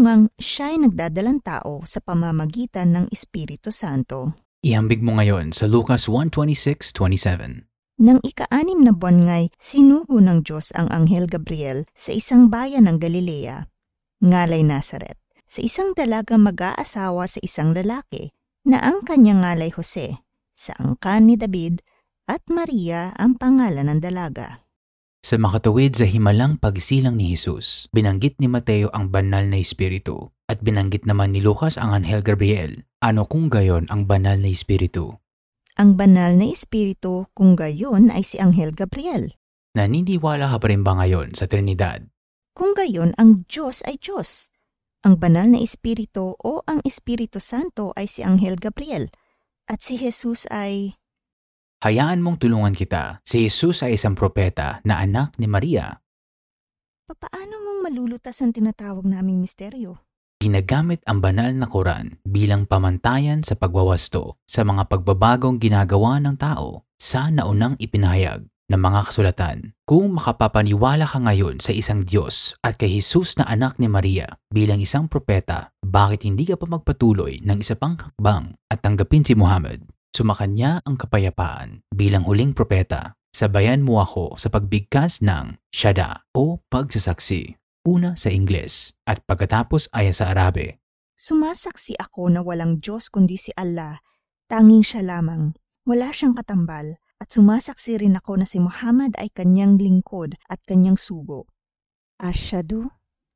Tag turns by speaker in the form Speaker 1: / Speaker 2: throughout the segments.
Speaker 1: ngang siya'y nagdadalang tao sa pamamagitan ng Espiritu Santo.
Speaker 2: Ihambig mo ngayon sa Lucas 1:26-27.
Speaker 1: Nang ika-6 na buwan nga'y sinugo ng Diyos ang Anghel Gabriel sa isang bayan ng Galilea, ngalay Nazaret, sa isang dalaga mag-aasawa sa isang lalaki na ang kanyang ngalay Jose, sa angkan ni David, at Maria ang pangalan ng dalaga.
Speaker 2: Sa makatuwid sa himalang pagsilang ni Jesus, binanggit ni Mateo ang banal na Espiritu at binanggit naman ni Lucas ang Anghel Gabriel. Ano kung gayon ang banal na Espiritu?
Speaker 1: Ang banal na Espiritu kung gayon ay si Anghel Gabriel.
Speaker 2: Naniniwala ka pa rin ba ngayon sa Trinidad?
Speaker 1: Kung gayon, ang Diyos ay Diyos. Ang banal na Espiritu o ang Espiritu Santo ay si Anghel Gabriel at si Jesus ay...
Speaker 2: Hayaan mong tulungan kita. Si Jesus ay isang propeta na anak ni Maria.
Speaker 1: Paano mong malulutas ang tinatawag naming misteryo?
Speaker 2: Ginagamit ang banal na Quran bilang pamantayan sa pagwawasto sa mga pagbabagong ginagawa ng tao sa naunang ipinahayag ng mga kasulatan. Kung makapapaniwala ka ngayon sa isang Diyos at kay Jesus na anak ni Maria bilang isang propeta, bakit hindi ka pa magpatuloy ng isa pang hakbang at tanggapin si Muhammad? Sumakanya ang kapayapaan bilang huling propeta. Sabayan mo ako sa pagbigkas ng Shahada o pagsasaksi. Una sa Ingles at pagkatapos ay sa Arabe.
Speaker 1: Sumasaksi ako na walang Diyos kundi si Allah, tanging siya lamang, wala siyang katambal, at sumasaksi rin ako na si Muhammad ay kanyang lingkod at kanyang sugo. Ashhadu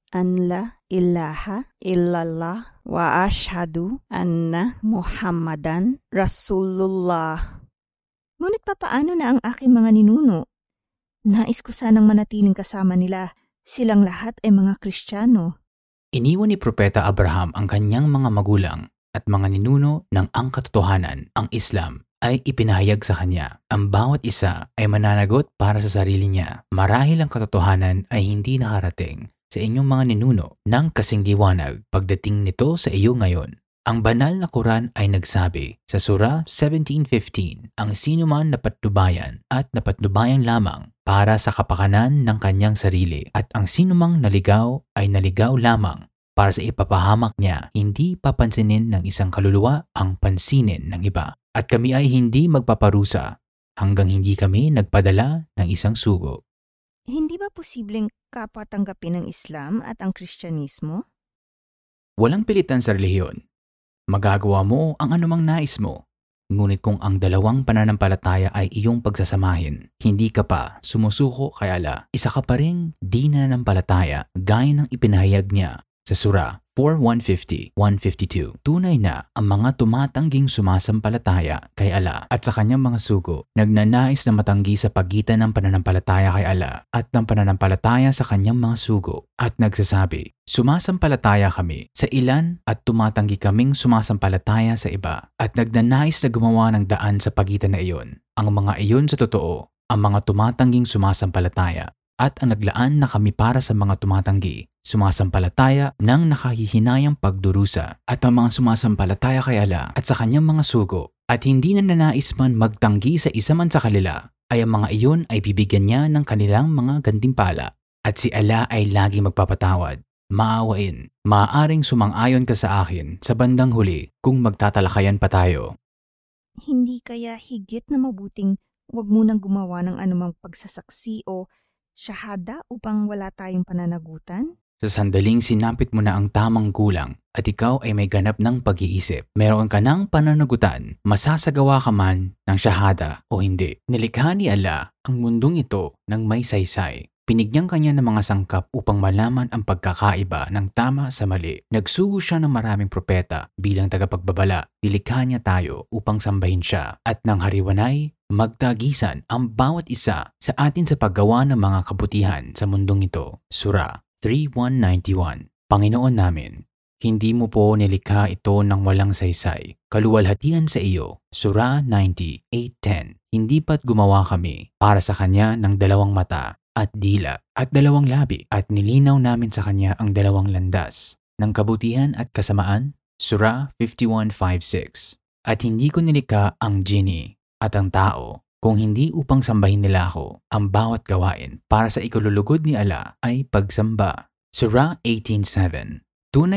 Speaker 1: an la ilaha illallah wa ashhadu anna Muhammadan Rasulullah. Ngunit papaano na ang aking mga ninuno? Nais ko sanang manatiling kasama nila. Silang lahat ay mga Kristiyano.
Speaker 2: Iniwan ni Propeta Abraham ang kanyang mga magulang at mga ninuno ng ang katotohanan, ang Islam, ay ipinahayag sa kanya. Ang bawat isa ay mananagot para sa sarili niya. Marahil ang katotohanan ay hindi nakarating sa inyong mga ninuno ng kasing liwanag pagdating nito sa iyo ngayon. Ang banal na Quran ay nagsabi sa Surah 17:15, ang sinuman na patnubayan at napatnubayan lamang para sa kapakanan ng kanyang sarili at ang sinumang naligaw ay naligaw lamang para sa ipapahamak niya, hindi papansinin ng isang kaluluwa ang pansinin ng iba. At kami ay hindi magpaparusa hanggang hindi kami nagpadala ng isang sugo.
Speaker 1: Hindi ba posibleng kapatanggapin ng Islam at ang Kristyanismo?
Speaker 2: Walang pilitan sa relihiyon. Magagawa mo ang anumang nais mo. Ngunit kung ang dalawang pananampalataya ay iyong pagsasamahin, hindi ka pa sumusuko kay Allah, isa ka pa ring di nananampalataya gaya ng ipinahayag niya sa Surah 4:150-152. Tunay na ang mga tumatangging sumasampalataya kay Allah at sa kanyang mga sugo, nagnanais na matanggi sa pagitan ng pananampalataya kay Allah at ng pananampalataya sa kanyang mga sugo at nagsasabi, sumasampalataya kami sa ilan at tumatanggi kaming sumasampalataya sa iba at nagnanais na gumawa ng daan sa pagitan na iyon. Ang mga iyon sa totoo, ang mga tumatangging sumasampalataya at ang naglaan na kami para sa mga tumatanggi, sumasampalataya ng nakahihinayang pagdurusa at ang mga sumasampalataya kay Allah at sa kanyang mga sugo at hindi na nanais man magtanggi sa isa man sa kanila, ay ang mga iyon ay bibigyan niya ng kanilang mga gantimpala at si Allah ay lagi magpapatawad, maawain. Maaaring sumang-ayon ka sa akin sa bandang huli kung magtatalakayan pa tayo.
Speaker 1: Hindi kaya higit na mabuting wag munang gumawa ng anumang pagsasaksi o Shahada upang wala tayong pananagutan?
Speaker 2: Sa sandaling sinapit mo na ang tamang gulang at ikaw ay may ganap ng pag-iisip, meron ka ng pananagutan, masasagawa ka man ng Shahada o hindi. Nilikha ni Allah ang mundong ito ng may saysay. Pinigyan kanya ng mga sangkap upang malaman ang pagkakaiba ng tama sa mali. Nagsugo siya ng maraming propeta bilang tagapagbabala. Nilikha niya tayo upang sambahin siya at nang hariwanay, magtagisan ang bawat isa sa atin sa paggawa ng mga kabutihan sa mundong ito. Surah 3:191. Panginoon namin, hindi mo po nilikha ito ng walang saysay. Kaluwalhatian sa iyo. Surah 90:8-10. Hindi pa't gumawa kami para sa kanya ng dalawang mata at dila at dalawang labi at nilinaw namin sa kanya ang dalawang landas ng kabutihan at kasamaan. Surah 51:5-6. At hindi ko nilikha ang genie at ang tao kung hindi upang sambahin nila ako. Ang bawat gawain para sa ikalulugod ni Allah ay pagsamba. Surah 18:7.